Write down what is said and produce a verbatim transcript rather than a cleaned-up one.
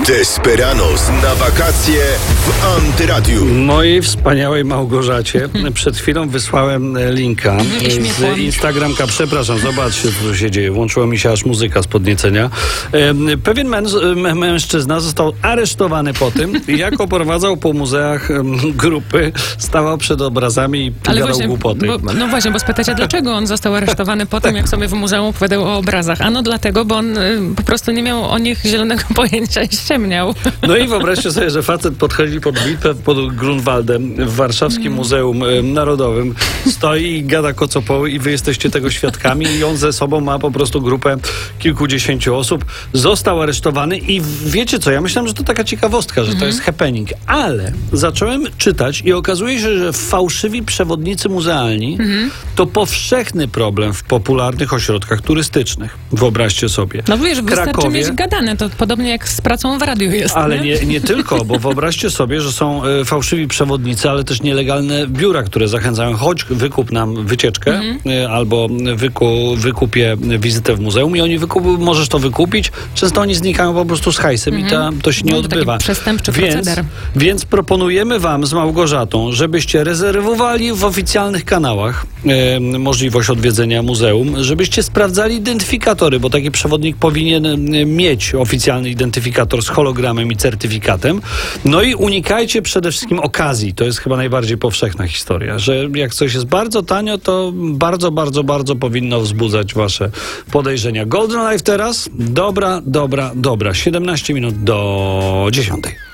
Desperados na wakacje w Antyradiu. Mojej wspaniałej Małgorzacie przed chwilą wysłałem linka z Instagramka. Przepraszam, zobaczcie, co się dzieje. Włączyła mi się aż muzyka z podniecenia. Pewien męż- mężczyzna został aresztowany po tym, jak oprowadzał po muzeach grupy, stawał przed obrazami i gadał głupoty. Bo, no właśnie, bo spytacie, dlaczego on został aresztowany po tym, jak sobie w muzeum opowiadał o obrazach. Ano dlatego, bo on y, po prostu nie miał o nich zielonego pojęcia i ściemniał. No i wyobraźcie sobie, że facet podchodzi pod bitwę pod Grunwaldem w Warszawskim Muzeum Narodowym, stoi i gada kocopoły i wy jesteście tego świadkami i on ze sobą ma po prostu grupę kilkudziesięciu osób. Został aresztowany i wiecie co, ja myślałem, że to taka ciekawostka, że mm-hmm. to jest happening, ale zacząłem czytać i okazuje się, że fałszywi przewodnicy muzealni mm-hmm. to powszechny problem w popularnych ośrodkach turystycznych. Wyobraźcie sobie. No wiesz, wystarczy Krakowie, mieć gadane, to podobnie jak z pracą w radiu jest. Ale nie, nie, nie tylko, bo wyobraźcie sobie, że są e, fałszywi przewodnicy, ale też nielegalne biura, które zachęcają, chodź, wykup nam wycieczkę mm-hmm. e, albo wyku, wykupię wizytę w muzeum i oni wykup, możesz to wykupić. Często oni znikają po prostu z hajsem mm-hmm. i ta, to się nie no, odbywa. Taki przestępczy więc, proceder. Więc proponujemy wam z Małgorzatą, żebyście rezerwowali w oficjalnych kanałach e, możliwość odwiedzenia muzeum, żebyście sprawdzali identyfikatory, bo taki przewodnik powinien e, mieć oficjalny identyfikator z hologramem i certyfikatem. No i unikajcie przede wszystkim okazji. To jest chyba najbardziej powszechna historia, że jak coś jest bardzo tanio, to bardzo, bardzo, bardzo powinno wzbudzać wasze podejrzenia. Golden Life teraz? Dobra, dobra, dobra. siedemnaście minut do dziesiątej.